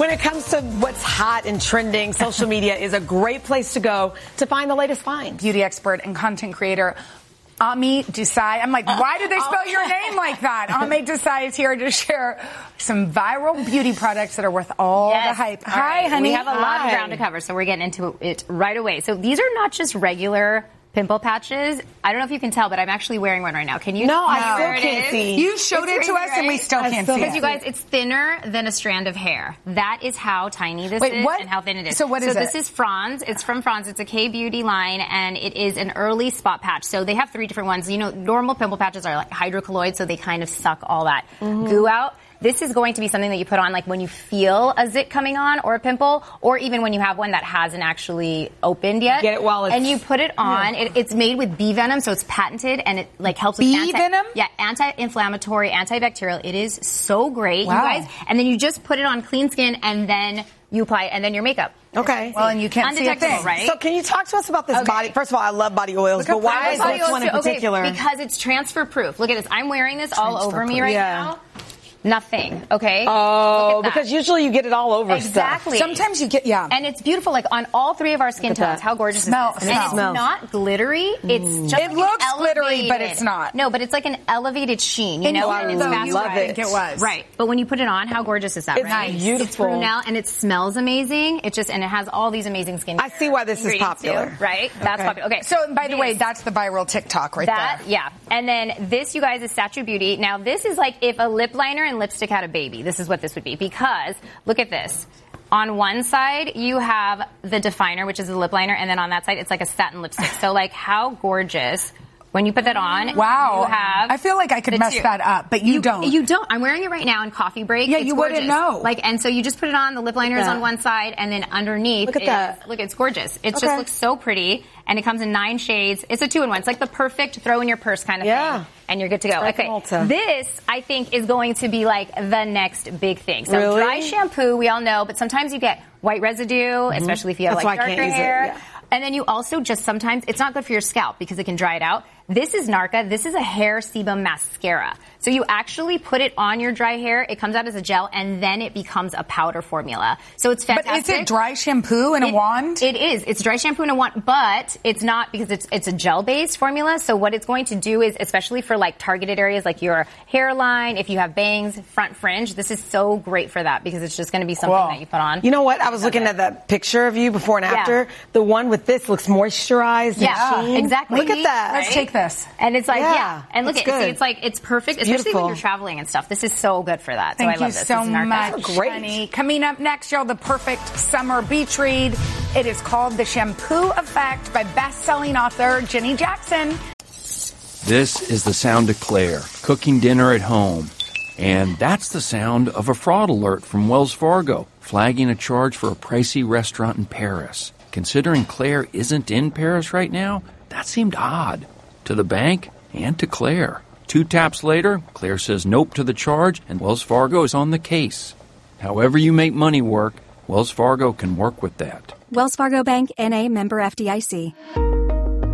When it comes to what's hot and trending, social media is a great place to go to find the latest finds. Beauty expert and content creator Ami Desai. I'm like, why did they spell your name like that? Ami Desai is here to share some viral beauty products that are worth all the hype. Hi, honey. We have a lot of ground to cover, so we're getting into it right away. So these are not just regular pimple patches. I don't know if you can tell, but I'm actually wearing one right now. Can you? No, I still can't see. You showed it to us, and we still can't see it. Because you guys, it's thinner than a strand of hair. That is how tiny this is and how thin it is. So what is it? So this is Franz. It's from Franz. It's a K-Beauty line, and it is an early spot patch. So they have 3 different ones. You know, normal pimple patches are like hydrocolloid, so they kind of suck all that goo out. This is going to be something that you put on like when you feel a zit coming on or a pimple, or even when you have one that hasn't actually opened yet. Get it while it's... And you put it on. It's made with bee venom, so it's patented, and it like helps with bee venom? Yeah, anti-inflammatory, antibacterial. It is so great, wow. You guys. And then you just put it on clean skin, and then you apply it, and then your makeup. Okay. Well, and you can't see a thing, right? So can you talk to us about this body? First of all, I love body oils, but why is this one in particular? Because it's transfer proof. Look at this. I'm wearing this all over me right now. Nothing, okay? Oh, because usually you get it all over exactly. stuff. Sometimes you get, And it's beautiful, like on all 3 of our skin tones. How gorgeous is this? And it's not glittery. It's just it looks glittery, but it's not. No, but it's like an elevated sheen, you know? And it's fast. Love it. It was. Right. But when you put it on, how gorgeous is that, it's right? Beautiful. It's Brunel, and it smells amazing. It just, and it has all these amazing skincare. I see why this is popular. Too, right? That's popular. Okay. So, by the way, that's the viral TikTok right there. Yeah. And then this, you guys, is Statue Beauty. Now, this is like if a lip liner and lipstick had a baby. This is what this would be, because look at this. On one side, you have the definer, which is the lip liner, and then on that side, it's like a satin lipstick. So, like, how gorgeous. When you put that on, wow. You have I feel like I could mess that up, but you don't. You don't. I'm wearing it right now in coffee break. Yeah, it's you gorgeous. wouldn't know. Like, and so you just put it on, the lip liner is on one side, and then underneath Look at that. Look, it's gorgeous. It just looks so pretty, and it comes in 9 shades. It's a 2-in-1. It's like the perfect throw in your purse kind of thing. And you're good to go. Okay. This, I think, is going to be like the next big thing. So dry shampoo, we all know, but sometimes you get white residue, especially if you have like darker hair. And then you also just sometimes, it's not good for your scalp because it can dry it out. This is Narka. This is a hair sebum mascara. So you actually put it on your dry hair. It comes out as a gel, and then it becomes a powder formula. So it's fantastic. But is it dry shampoo in a wand? It is. It's dry shampoo in a wand, but it's not because it's a gel-based formula. So what it's going to do is, especially for like targeted areas like your hairline, if you have bangs, front fringe, this is so great for that because it's just going to be something that you put on. You know what? I was looking at that picture of you before and after. The one with this looks moisturized. Yeah, and sheen. exactly. Look at that. Let's take this. And it's like, and look at see, it's like, it's perfect, especially beautiful. when you're traveling and stuff. This is so good for that. Thank so I love this. Thank you so this much, great. honey. Coming up next, y'all, the perfect summer beach read. It is called The Shampoo Effect by best-selling author Jenny Jackson. This is the sound of Claire, cooking dinner at home. And that's the sound of a fraud alert from Wells Fargo, flagging a charge for a pricey restaurant in Paris. Considering Claire isn't in Paris right now, that seemed odd. To the bank and to Claire. 2 taps later, Claire says nope to the charge, and Wells Fargo is on the case. However you make money work, Wells Fargo can work with that. Wells Fargo Bank, N.A., member FDIC.